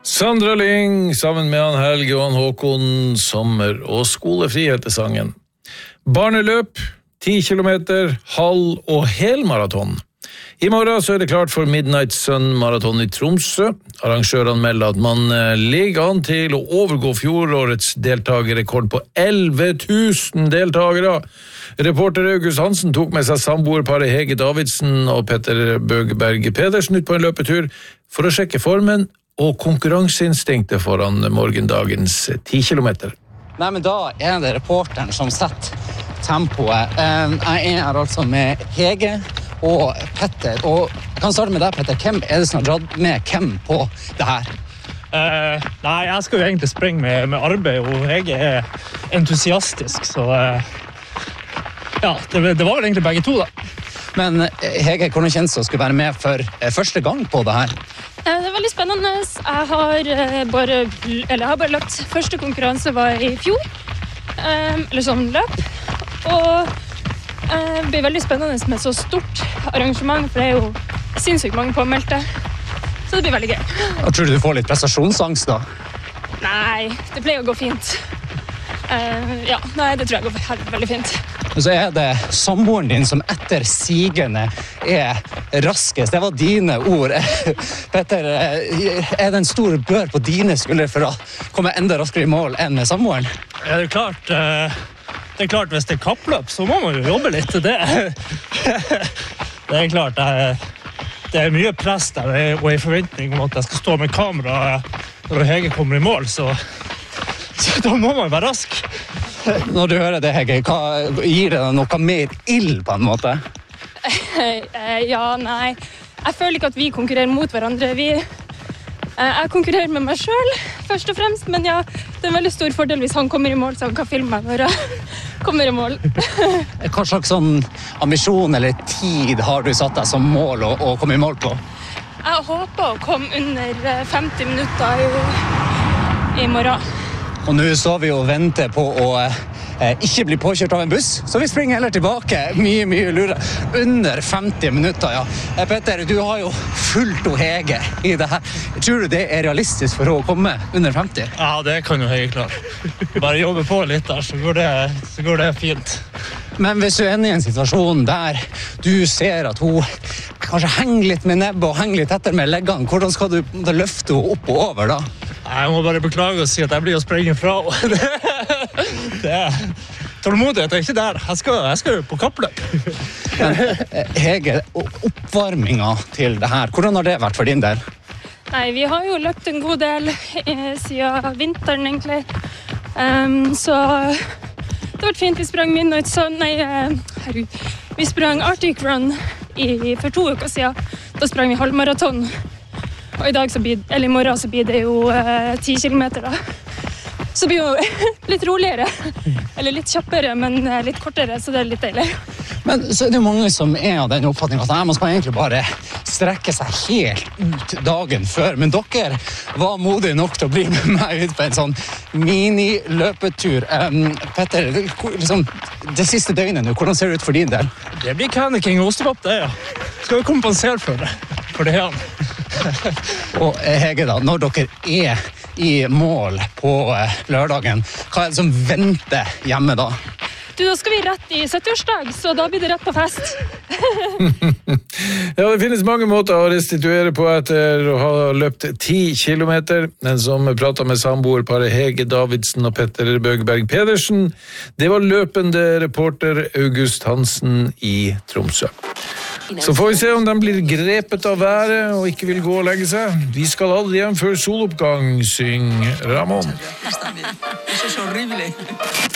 Sandra Lyng, sammen med han Helge og han Håkon, sommer- og skolefri heter sangen. Barneløp, 10 kilometer, halv- og helmaraton. I morgen så det klart for Midnight Sun Marathon i Tromsø. Arrangørene melder at man ligger an til å overgå fjorårets deltagerrekord på 11 000 deltagere. Reporter August Hansen tok med seg samboerparet Hege Davidsen og Petter Bøgberg Pedersen ut på en løpetur for å sjekke formen og konkurranseinstinktet foran morgendagens 10 kilometer. Nei, men da det reporteren som setter tempoet. Jeg altså med Hege og Petter, og jeg kan starte med deg, Petter. Hvem det som har dratt med hvem på det her? Nei, jeg skal jo egentlig springe med arbeid, og jeg entusiastisk, så ja, det var vel egentlig begge to da. Men Hege, hvordan kjennes det å skulle være med for første gang på det her? Det veldig spennende. Jeg har bare løpt. Første konkurranse var i fjor, eller sånn løp, og det blir veldig spennende med så stort arrangement, for det jo sinnssykt mange påmeldte, så det blir veldig gøy. Og tror du får litt prestasjonsangst da? Nei, det pleier å gå fint. Ja, nei, det tror jeg går veldig fint. Og så det samboeren din som etter sigende raskest. Det var dine ord. Petter, det en stor bør på dine skuldre for å komme enda raskere i mål enn samboeren? Ja, det klart, hvis det kappløp, så må man jo jobbe litt til det. Det klart, det mye press der, og en forventning om at jeg skal stå med kamera når Hege kommer i mål, så da må man være rask. Når du hører det, Hege, gir det noe mer ild på en måte? Ja, nei. Jeg føler ikke at vi konkurrerer mot hverandre. Jeg konkurrerer med meg selv, først og fremst, men ja, det en veldig stor fordel hvis han kommer i mål, så han kan filme meg når jeg kommer i mål. Hva slags sånn ambisjon eller tid har du satt deg som mål å komme i mål på? Jeg håper å komme under 50 minutter i morgen. Og nå står vi og venter på å ikke bli påkjørt av en buss, så vi springer heller tilbake. Mye lure. Under 50 minutter, ja. Petter, du har jo fulgt og Hege i det her. Tror du det realistisk for å komme under 50? Ja, det kan jo Hege klare. Bare jobbe på litt der, så går det fint. Men hvis du inne i en situasjon der du ser at hun kanskje henger litt med nebbet og henger litt etter med leggene, hvordan skal du løfte henne opp og over da? Jeg må bare beklage og si at jeg blir å sprenge fra. Tålmodighet ikke der. Jeg skal jo på kappløp. Hege, oppvarmingen til det her, hvordan har det vært for din del? Nei, vi har jo løpt en god del siden vinteren egentlig. Så det har vært fint. Vi sprang Midnight Sun, vi sprang Arctic Run for 2 uker siden. Da sprang vi halvmaraton. Og i morgen så blir det jo 10 kilometer da. Så blir det jo litt roligere, eller litt kjappere, men litt kortere, så det litt deilig. Men så det jo mange som av den oppfatningen at man skal egentlig bare strekke seg helt ut dagen før. Men dere var modige nok til å bli med meg ut på en sånn mini-løpetur. Petter, det siste døgnet nå, hvordan ser det ut for din del? Det blir canicking og ostepop, det, ja. Skal vi kompensere for det her? Og Hege da, når dere i mål på lørdagen, hva det som venter hjemme da? Du, da skal vi rett i 70-årsdag, så da blir det rett på fest. Ja, det finnes mange måter å restituere på etter å ha løpt 10 kilometer. Den som pratet med samboerparet Hege Davidsen og Petter Bøgberg Pedersen, det var løpende reporter August Hansen i Tromsø. Så får vi se om de blir grepet av været og ikke vil gå og legge seg. Vi skal aldri hjem før soloppgang, syng Ramon.